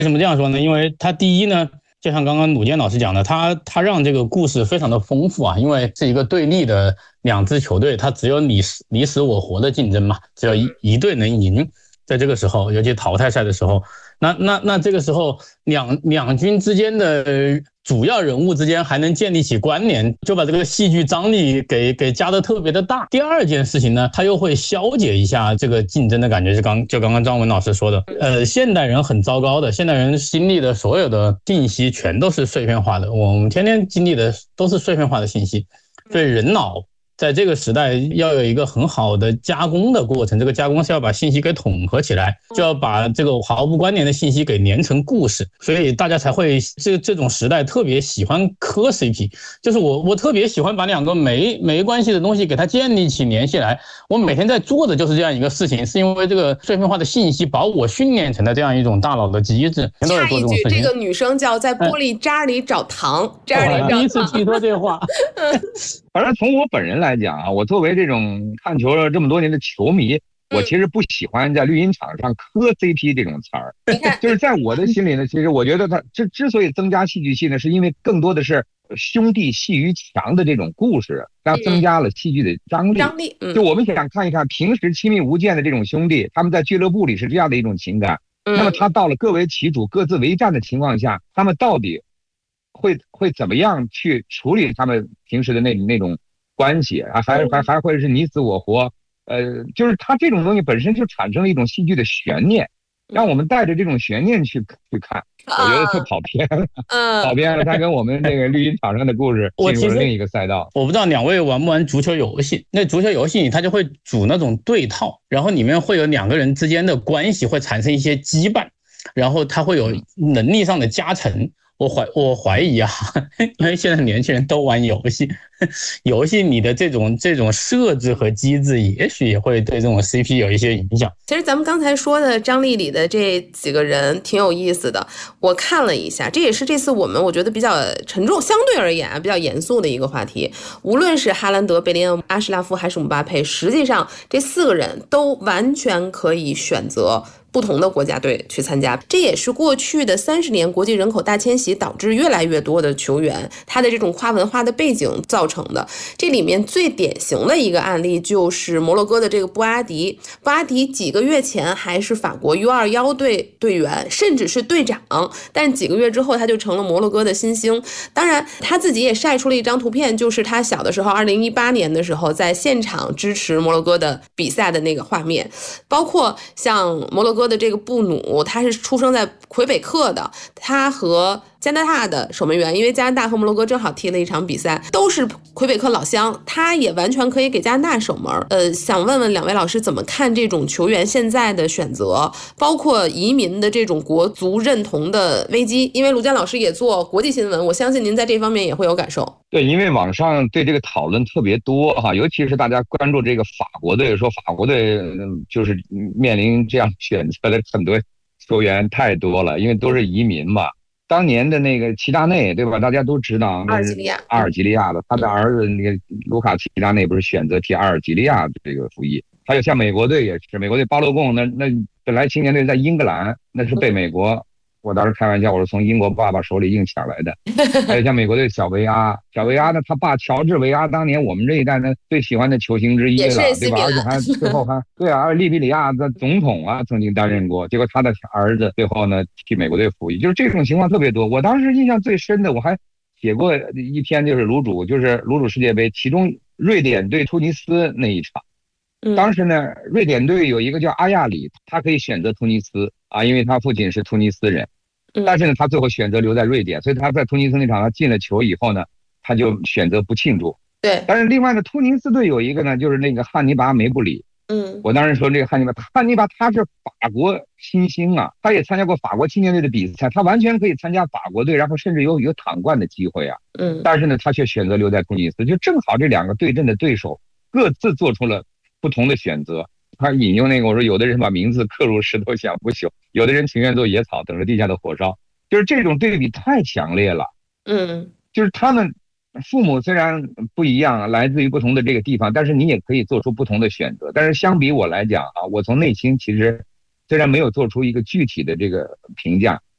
为什么这样说呢？因为他第一呢，就像刚刚鲁健老师讲的，他让这个故事非常的丰富啊，因为是一个对立的两支球队，他只有你死我活的竞争嘛，只有一队能赢。在这个时候，尤其淘汰赛的时候，那这个时候两军之间的主要人物之间还能建立起关联，就把这个戏剧张力给加得特别的大。第二件事情呢，他又会消解一下这个竞争的感觉，就刚刚张文老师说的，现代人很糟糕的，现代人经历的所有的信息全都是碎片化的，我们天天经历的都是碎片化的信息，所以人脑在这个时代要有一个很好的加工的过程，这个加工是要把信息给统合起来，就要把这个毫不关联的信息给连成故事，所以大家才会这种时代特别喜欢磕 CP， 就是我特别喜欢把两个没关系的东西给它建立起联系来，我每天在做的就是这样一个事情，是因为这个碎片化的信息把我训练成了这样一种大脑的机制。 插一句，这个女生叫在玻璃渣里找糖，渣里找糖。 第一次听说这话。 反正从我本人来讲啊，我作为这种看球了这么多年的球迷，我其实不喜欢在绿茵场上磕 CP 这种词儿。就是在我的心里呢，其实我觉得它之所以增加戏剧性呢，是因为更多的是兄弟戏于墙的这种故事，它增加了戏剧的张力。就我们想看一看平时亲密无间的这种兄弟，他们在俱乐部里是这样的一种情感，那么他到了各为其主、各自为战的情况下，他们到底会怎么样去处理他们平时的那种关系啊？还会是你死我活？就是他这种东西本身就产生了一种戏剧的悬念，让我们带着这种悬念去看。我觉得特跑偏了，跑偏了。他跟我们这个绿茵场上的故事进入了另一个赛道。 我不知道两位玩不玩足球游戏？那足球游戏里他就会组那种对套，然后里面会有两个人之间的关系会产生一些羁绊，然后他会有能力上的加成。我怀疑啊，因为现在年轻人都玩游戏，游戏里的这种设置和机制，也许也会对这种 CP 有一些影响。 其实咱们刚才说的张力里的这几个人挺有意思的，我看了一下，这也是这次我觉得比较沉重，相对而言比较严肃的一个话题。无论是哈兰德、贝林厄、阿什拉夫还是姆巴佩，实际上这4个人都完全可以选择不同的国家队去参加，这也是过去的30年国际人口大迁徙导致越来越多的球员他的这种跨文化的背景造成的。这里面最典型的一个案例就是摩洛哥的这个布阿迪几个月前还是法国 U21 队队员，甚至是队长，但几个月之后他就成了摩洛哥的新星。当然他自己也晒出了一张图片，就是他小的时候2018年的时候在现场支持摩洛哥的比赛的那个画面，包括像摩洛哥的这个布努，他是出生在魁北克的，他和加拿大的守门员，因为加拿大和摩洛哥正好踢了一场比赛，都是魁北克老乡，他也完全可以给加拿大守门。想问问两位老师怎么看这种球员现在的选择，包括移民的这种国足认同的危机？因为卢江老师也做国际新闻，我相信您在这方面也会有感受。 对，因为网上对这个讨论特别多哈，尤其是大家关注这个法国队，说法国队就是面临这样选择的很多球员太多了，因为都是移民嘛。当年的那个齐达内，对吧？大家都知道， 阿尔及利亚的，他的儿子那个卢卡齐达内不是选择替阿尔及利亚这个服役。还有像美国队也是，美国队巴洛贡那本来青年队在英格兰，那是被美国。我当时开玩笑，我是从英国爸爸手里硬抢来的。还有像美国队小维阿呢，他爸乔治维阿当年我们这一代呢最喜欢的球星之一了，对吧？而且还最后还对啊，而利比里亚的总统啊曾经担任过，结果他的儿子最后呢替美国队服役，就是这种情况特别多。我当时印象最深的，我还写过一篇，就是卤煮世界杯，其中瑞典对突尼斯那一场。当时呢，瑞典队有一个叫阿亚里，他可以选择突尼斯啊，因为他父亲是突尼斯人，但是呢，他最后选择留在瑞典，所以他在突尼斯那场他进了球以后呢，他就选择不庆祝。 对， 但是另外呢，突尼斯队有一个呢，就是那个汉尼拔梅布里。我当时说这个汉尼拔他是法国新星啊，他也参加过法国青年队的比赛，他完全可以参加法国队，然后甚至有躺冠的机会啊。但是呢，他却选择留在突尼斯，就正好这两个对阵的对手各自做出了不同的选择。他引用那个我说，有的人把名字刻入石头想不朽，有的人情愿做野草等着地下的火烧，就是这种对比太强烈了。就是他们父母虽然不一样，来自于不同的这个地方，但是你也可以做出不同的选择。但是相比我来讲啊，我从内心其实虽然没有做出一个具体的这个评价，